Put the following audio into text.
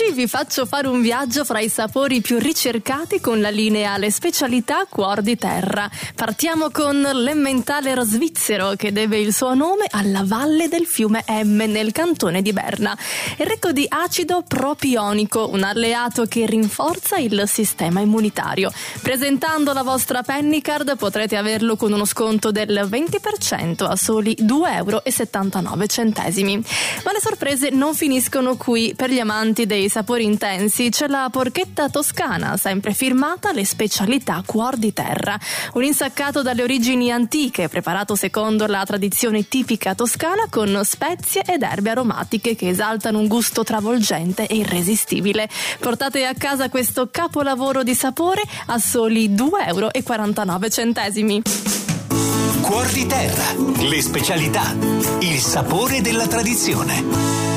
Oggi vi faccio fare un viaggio fra i sapori più ricercati con la linea Le Specialità Cuor di Terra. Partiamo con l'Emmentaler svizzero, che deve il suo nome alla valle del fiume Emme nel cantone di Berna. È ricco di acido propionico, un alleato che rinforza il sistema immunitario. Presentando la vostra Pennycard potrete averlo con uno sconto del 20% a soli €2,79. Ma le sorprese non finiscono qui. Per gli amanti dei sapori intensi c'è la porchetta toscana, sempre firmata Le Specialità Cuor di Terra. Un insaccato dalle origini antiche, preparato secondo la tradizione tipica toscana con spezie ed erbe aromatiche che esaltano un gusto travolgente e irresistibile. Portate a casa questo capolavoro di sapore a soli €2,49. Cuor di Terra, le specialità, il sapore della tradizione.